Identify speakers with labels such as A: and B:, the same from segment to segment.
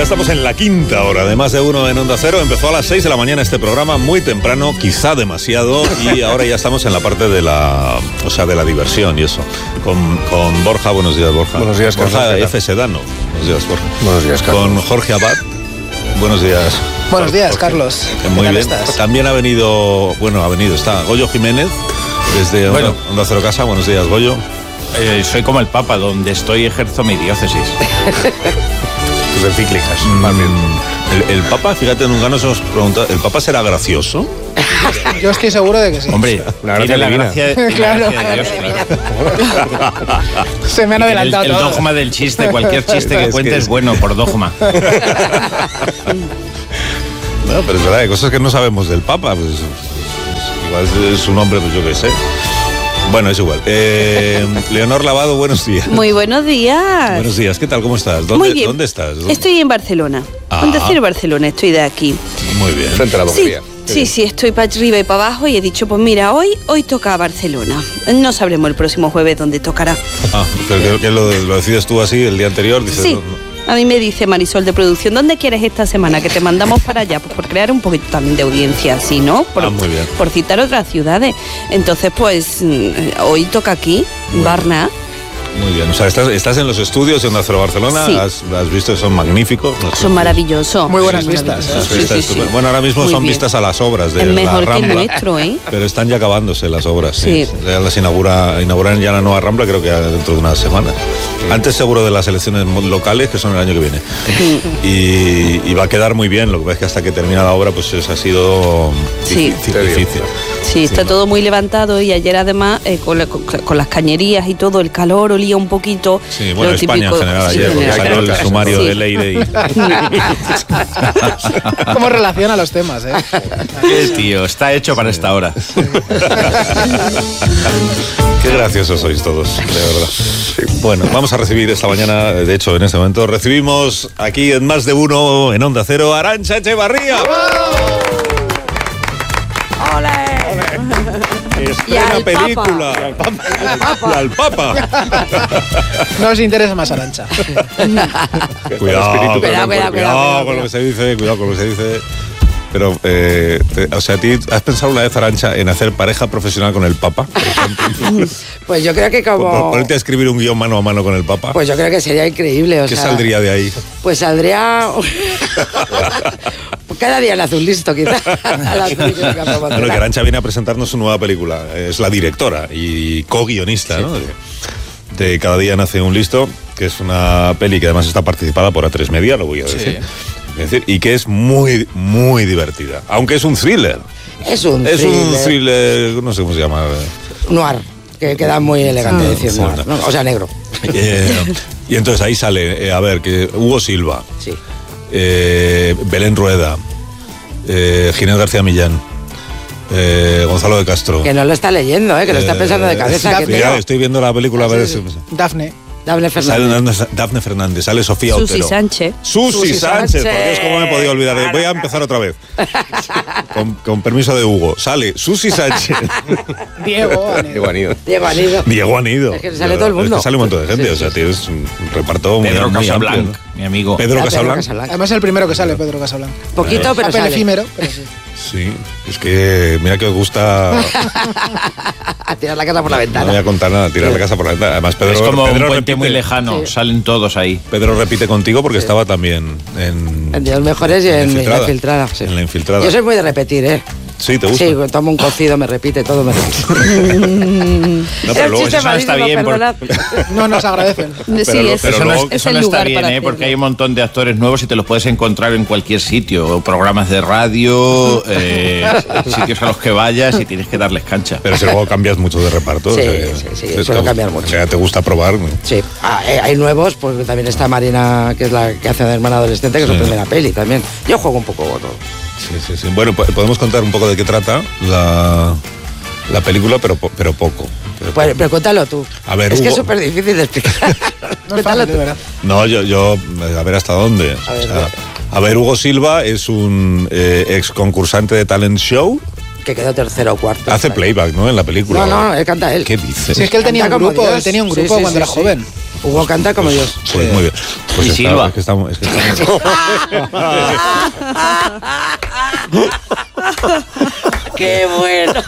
A: Ya estamos en la quinta hora de Más de Uno en Onda Cero. Empezó a las 6 de la mañana este programa, muy temprano, quizá demasiado, y ahora ya estamos en la parte de la diversión y eso. Con Borja, buenos días, Borja.
B: Buenos días, Carlos.
A: Borja F. Sedano. Buenos días, Borja.
B: Buenos días, Carlos.
A: Con Jorge Abad. Buenos días.
C: Buenos días,
A: Jorge.
C: Carlos.
A: Muy bien.
C: ¿Estás?
A: También está Goyo Jiménez, desde Onda Cero Casa. Buenos días, Goyo.
D: Soy como el Papa, donde estoy ejerzo mi diócesis.
B: Tus encíclicas, más bien.
A: El Papa, fíjate, nunca nos hemos preguntado, ¿el Papa será gracioso?
C: Yo estoy seguro de que sí.
D: Hombre,
B: La gracia
D: tiene la
B: divina.
D: gracia,
C: Claro.
D: la gracia de Dios, claro.
C: Se me han adelantado
D: El
C: todos.
D: dogma del chiste, cualquier chiste que
A: Es
D: cuentes
A: que-
D: es bueno por dogma.
A: No, pero es verdad, hay cosas que no sabemos del Papa, pues igual es su nombre, pues yo qué sé. Bueno, es igual. Leonor Lavado, buenos días.
E: Muy buenos días.
A: Buenos días, ¿qué tal? ¿Cómo estás?
E: Muy bien.
A: ¿Dónde estás?
E: Estoy en Barcelona.
A: Ah.
E: Onda Cero Barcelona, estoy de aquí.
A: Muy bien.
B: Frente a la
E: Sí,
B: boquería.
E: sí, estoy para arriba y para abajo y he dicho, pues mira, hoy toca Barcelona. No sabremos el próximo jueves dónde tocará.
A: Ah, pero que lo decides tú así el día anterior, dices...
E: Sí.
A: no.
E: A mí me dice Marisol de producción, ¿dónde quieres esta semana? Que te mandamos para allá, pues por crear un poquito también de audiencia, así, ¿no?
A: Muy bien.
E: Por citar otras ciudades. Entonces, pues, hoy toca aquí, Barna.
A: Muy bien, o sea, estás en los estudios de Onda Cero Barcelona,
E: Sí.
A: has visto, son magníficos.
E: Son maravillosos.
C: Muy buenas
E: Son
C: vistas,
E: maravillosos.
A: Las vistas estupendas. Bueno, ahora mismo
E: Muy
A: son
E: bien.
A: vistas a las obras de
E: Es
A: la
E: mejor que el
A: Rambla.
E: nuestro, ¿eh?
A: Pero están ya acabándose las obras.
E: Sí.
A: Ya las inauguran ya la nueva Rambla, creo que dentro de una semana. Antes seguro de las elecciones locales, que son el año que viene. Y va a quedar muy bien. Lo que pasa es que hasta que termina la obra, pues ha sido
E: Sí.
A: difícil.
E: Sí, está todo muy levantado y ayer además con las cañerías y todo, el calor olía un poquito.
A: Sí, bueno,
E: lo
A: España
E: típico-
A: en general
E: sí,
A: ayer,
E: en
A: porque
E: general.
A: salió el sumario
E: Sí.
A: de Leire y...
C: ¿Cómo relaciona los temas, eh?
D: Qué tío, está hecho para esta hora.
A: Qué graciosos sois todos, de verdad. Bueno, vamos a recibir esta mañana, de hecho, en este momento, recibimos aquí en Más de Uno, en Onda Cero, Arantxa Echevarría.
E: Y al
A: Estrena película. Al Papa.
C: No os interesa más Arantxa.
A: Cuidado,
E: Cuidado
A: con lo que se dice, cuidado con lo que se dice. Pero, o sea, ¿has pensado una vez, Arantxa, en hacer pareja profesional con el Papa, por ejemplo?
F: Pues yo creo que como...
A: Ponerte a escribir un guión mano a mano con el Papa.
F: Pues yo creo que sería increíble, o
A: ¿Qué
F: sea...
A: saldría de ahí?
F: Pues saldría... Cada día le hace un listo, quizá. A las películas que
A: Bueno, que Arantxa viene a presentarnos su nueva película. Es la directora y co-guionista, ¿no? De Cada día nace un listo, que es una peli que además está participada por A3 Media, lo voy a decir. Es decir, y que es muy, muy divertida. Aunque es un thriller.
F: Es un
A: thriller, no sé cómo se llama.
F: Noir, que queda muy elegante decir noir, ¿no? O sea, negro.
A: Y entonces ahí sale, a ver, que Hugo Silva,
F: Sí.
A: Belén Rueda, Ginés García Millán, Gonzalo de Castro.
F: Que no lo está leyendo, que lo está pensando de cabeza. Que
A: Mira, estoy viendo la película a ver si...
C: Dafne.
F: Dafne
A: Sale
F: Fernández.
A: Dafne Fernández, sale Sofía
E: Susi
A: Otero.
E: Sánchez.
A: Susi Sánchez, por Dios, ¿cómo me he podido olvidar? Voy a empezar otra vez. Con permiso de Hugo. Sale Susi Sánchez.
C: Diego.
B: Diego Anido.
F: Diego Anido.
A: Diego Anido.
F: Es que sale todo el mundo.
A: Es que sale un montón de gente,
F: Sí,
A: o sea,
F: sí,
A: tienes un reparto muy,
D: Pedro
A: muy amplio,
D: Casablanc,
A: ¿no?
D: mi amigo.
A: Pedro
F: Ah,
A: Casablanc.
C: Además es el primero que sale, Pedro Casablanc.
F: Poquito, pero
C: Papel
F: sale.
C: efímero, pero sí.
A: Sí, es que mira que os gusta.
F: A tirar la casa por la
A: No
F: ventana.
A: voy a contar nada, tirar la casa por la ventana. Además, Pedro,
D: Es como
A: Pedro
D: un puente
A: repite,
D: muy lejano, salen todos ahí.
A: Pedro repite contigo porque estaba también en
F: En Dios Mejores y en la infiltrada. Sí.
A: En la infiltrada.
F: Yo soy muy de repetir, ¿eh?
A: Sí, ¿te gusta?
F: Sí, tomo un cocido, me repite, todo me repite.
A: No, pero luego
F: chiste
D: eso no está
F: malísimo,
D: bien,
F: perdonad.
C: No nos agradecen.
E: Sí,
A: Pero
E: es,
D: Eso no,
A: luego-
D: es, eso
E: el
D: no está
E: lugar
D: bien,
E: para
D: porque
E: hacerlo.
D: hay un montón de actores nuevos y te los puedes encontrar en cualquier sitio, o programas de radio, sitios a los que vayas y tienes que darles cancha.
A: Pero si luego cambias mucho de reparto.
F: Sí,
A: o sea,
F: sí, suelo cambiar mucho.
A: O sea, te gusta probar.
F: Sí, hay nuevos, pues también está Marina, que es la que hace de hermana adolescente, que es su primera peli también. Yo juego un poco todo.
A: Sí. Bueno, podemos contar un poco de qué trata la película, pero poco.
F: Pero cuéntalo tú.
A: A ver,
F: es que
A: Hugo-
F: es súper difícil de explicar.
C: No es
F: Cuéntalo
C: fácil,
F: tú.
C: de verdad.
A: No, yo a ver hasta dónde.
F: A ver,
A: O sea, a ver, Hugo Silva es un ex concursante de talent show.
F: Que quedó tercero o cuarto.
A: Hace playback, ¿no? En la película.
F: No, él canta él.
A: ¿Qué dice?
C: Si es que él tenía un
F: Canta como
C: grupo,
F: Dios.
C: él tenía un
F: Sí,
C: grupo
F: sí,
C: cuando
F: sí,
C: era
F: sí.
C: joven.
F: Hugo canta como Dios.
A: Pues muy bien. Pues
D: Y Silva.
A: Es que estamos...
F: ¡Qué bueno!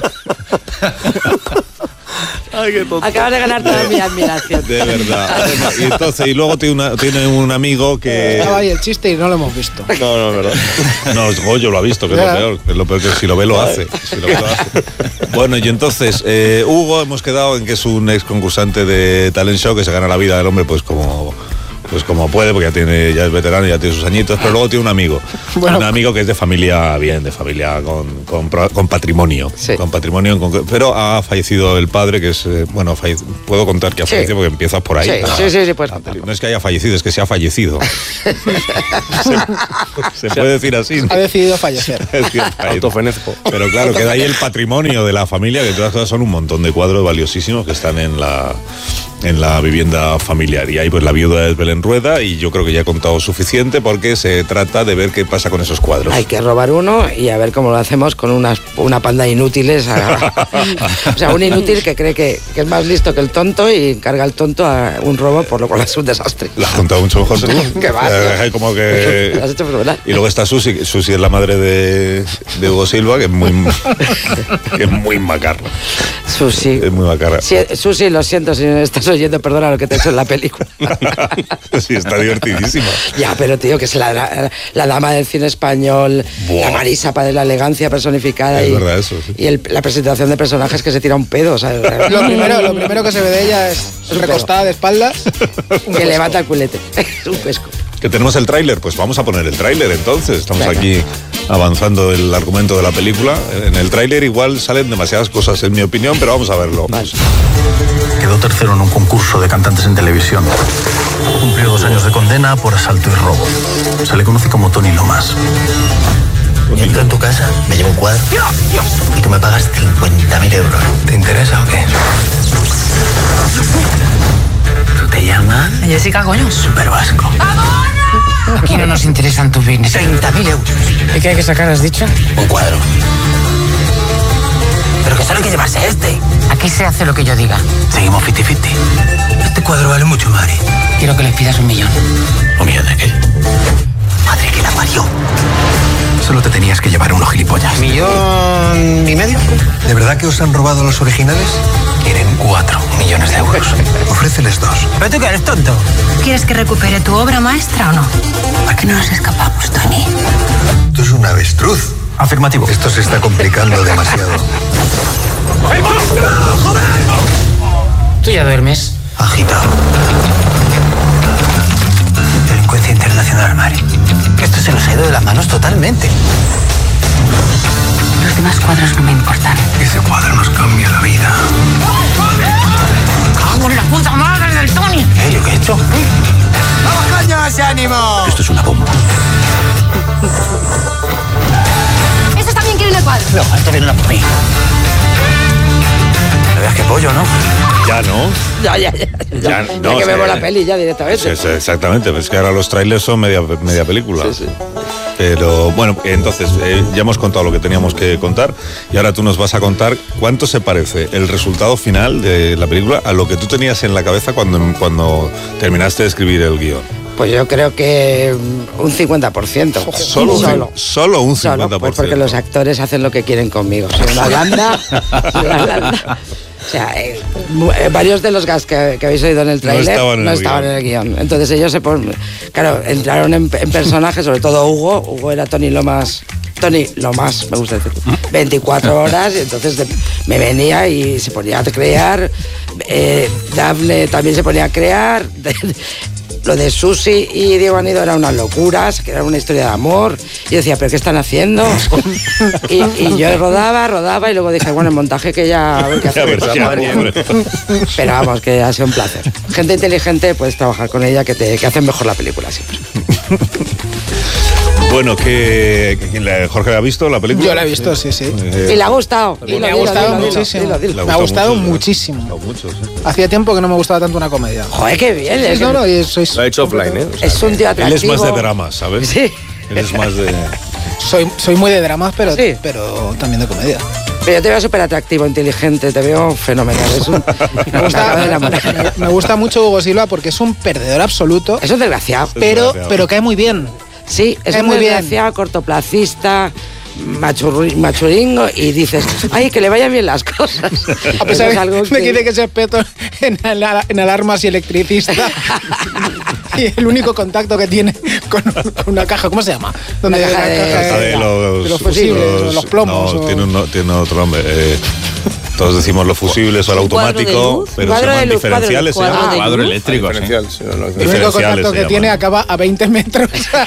B: Ay, qué tonto.
F: Acabas de ganar toda mi admiración.
A: De verdad. Y luego tiene un amigo que...
C: Estaba ahí el chiste y no lo hemos visto.
B: No, es verdad.
A: No, Goyo lo ha visto, que es lo peor. Es lo peor que si lo ve, lo hace. Si lo ve, lo hace. Bueno, y entonces, Hugo, hemos quedado en que es un ex concursante de Talent Show que se gana la vida del hombre, pues como puede, porque ya es veterano, ya tiene sus añitos, pero luego tiene un amigo.
C: Bueno.
A: Un amigo que es de familia bien, de familia con patrimonio.
F: Sí.
A: Con patrimonio, pero ha fallecido el padre, que es, puedo contar que ha
F: Sí.
A: fallecido porque empiezas por ahí.
F: Sí, pues.
A: No es que haya fallecido, es que se ha fallecido. se puede decir así, ¿no?
C: Ha decidido fallecer.
A: Es decir,
B: Autofenezco.
A: pero claro, queda ahí el patrimonio de la familia, que de todas cosas son un montón de cuadros valiosísimos que están en la vivienda familiar. Y ahí pues la viuda es Belén Rueda, y yo creo que ya he contado suficiente, porque se trata de ver qué pasa con esos cuadros.
F: Hay que robar uno y a ver cómo lo hacemos con una panda de inútiles. O sea, un inútil que cree que es más listo que el tonto y encarga al tonto a un robo, por lo cual es un desastre.
A: Lo has contado mucho mejor, seguro.
F: Qué va, tío.
A: Como que...
F: Lo has hecho fenomenal.
A: Y luego está Susi. Susi es la madre de Hugo Silva, que es muy macarra.
F: Susi.
A: Es muy macarra.
F: Sí, Susi, lo siento si no estás oyendo, perdona lo que te he hecho en la película.
A: Sí, está divertidísima.
F: Ya, pero tío, que es la dama del cine español,
A: Buah.
F: la Marisa de la elegancia personificada.
A: Es
F: y,
A: verdad eso, sí.
F: Y la presentación de personajes que se tira un pedo, o sea,
C: Lo primero que se ve de ella es recostada de espaldas.
F: que levanta el culete. Es un pesco.
A: Que tenemos el tráiler, pues vamos a poner el tráiler entonces. Estamos
F: Venga.
A: aquí avanzando el argumento de la película. En el tráiler igual salen demasiadas cosas, en mi opinión, pero vamos a verlo.
F: Vale.
G: Quedó tercero en un concurso de cantantes en televisión. Cumplió 2 años de condena por asalto y robo. Se le conoce como Tony Lomas.
H: Entro en tu casa, me llevo un cuadro y tú me pagas 50.000 euros. ¿Te interesa o qué? ¿Tú te llamas?
I: Jessica, coño.
H: Super Vasco.
I: Aquí no nos interesan tus business.
H: 30.000 euros.
I: ¿Y qué hay que sacar, has dicho?
H: Un cuadro. Pero que solo hay que llevarse este.
I: Aquí se hace lo que yo diga.
H: Seguimos 50-50. Este cuadro vale mucho, Mari.
I: Quiero que les pidas 1 millón.
H: ¿1 millón de qué? Madre que la parió. Solo te tenías que llevar unos gilipollas.
I: 1,5 millones.
H: ¿De verdad que os han robado los originales? Quieren 4 millones de euros. Ofréceles 2.
I: ¿Pero tú que eres tonto? ¿Quieres que recupere tu obra maestra o no? ¿Por qué no nos escapamos, Tony?
H: Esto es un avestruz.
G: Afirmativo.
H: Esto se está complicando demasiado.
I: ¿Tú ya duermes?
H: Agitado. Delincuencia internacional, Mari. Esto se nos ha ido de las manos totalmente.
I: Los demás cuadros no me importan.
H: Ese cuadro nos cambia la vida.
I: ¡Cago en la puta madre del Tony!
H: ¿Yo qué he hecho?
I: ¡Vamos, coño, ese ánimo!
H: Esto es una bomba.
E: ¿Esos también quieren el cuadro?
H: No, esto viene una por mí. No veas qué pollo, ¿no?
A: Ya, ¿no?
F: Ya.
A: Ya,
F: Ya
A: no,
F: que
A: es
F: vemos
A: que-
F: la peli ya directamente.
A: Sí, exactamente, pero es que ahora los trailers son media película.
F: Sí.
A: Pero bueno, entonces ya hemos contado lo que teníamos que contar, y ahora tú nos vas a contar cuánto se parece el resultado final de la película a lo que tú tenías en la cabeza cuando terminaste de escribir el guión.
F: Pues yo creo que un 50%.
A: Solo un 50%.
F: Pues porque los actores hacen lo que quieren conmigo. Soy una blanda. O sea, varios de los gags que habéis oído en el tráiler no estaban en el guión. Entonces ellos claro, entraron en personajes, sobre todo Hugo. Hugo era Tony Lomas, me gusta decirlo, 24 horas, y entonces me venía y se ponía a crear. Dafne también se ponía a crear. Lo de Susi y Diego Anido era unas locuras, que era una historia de amor. Y decía, ¿pero qué están haciendo? y yo rodaba y luego dije, bueno, el montaje que ya... A ver qué hacemos. Pero vamos, que ha sido un placer. Gente inteligente, puedes trabajar con ella, que hacen mejor la película siempre.
A: Bueno, ¿Jorge la ha visto la película?
C: Yo la he visto, sí.
F: Y le ha gustado.
C: Me ha gustado muchísimo.
F: Dilo.
C: Me ha gustado muchísimo. Hacía tiempo que no me gustaba tanto una comedia.
F: Joder, qué bien.
C: Sí, no, y sois...
B: Lo ha hecho offline, ¿eh?
F: Es un tío
A: Él
F: atractivo.
A: es más de drama, ¿sabes?
F: Sí.
A: Él es más de...
C: Soy muy de dramas, pero,
F: Sí.
C: pero también de comedia.
F: Pero yo te veo súper atractivo, inteligente, te veo fenomenal.
C: Me gusta mucho Hugo Silva porque es un perdedor absoluto.
F: Es un desgraciado.
C: Pero cae muy bien.
F: Sí, es muy desgraciado, cortoplacista, machuringo, y dices, ay, que le vayan bien las cosas.
C: A pesar de que dice que es experto en alarmas y electricista. Y el único contacto que tiene con una caja, ¿cómo se llama?
A: Donde la caja de los
C: fusibles, los plomos.
A: No, tiene otro nombre. Todos decimos los fusibles o el automático, pero se llaman diferenciales.
D: Cuadro eléctrico.
B: Diferencial,
C: sí. El único contacto que tiene acaba a 20 metros.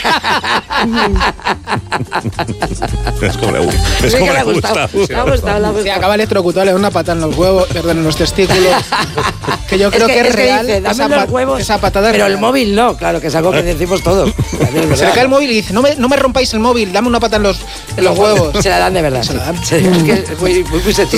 A: Es como le gusta.
C: Sí, acaba electrocutado, le da una patada en los huevos, perdón, en los testículos. Que yo creo que es real.
F: Dice, dame los huevos,
C: esa patada
F: pero el móvil no, claro, que es algo que decimos todos.
C: Se le cae el móvil y dice, no me rompáis el móvil, dame una pata en los huevos.
F: Se la dan de verdad.
C: Se la dan.
F: Es que es muy sencillo.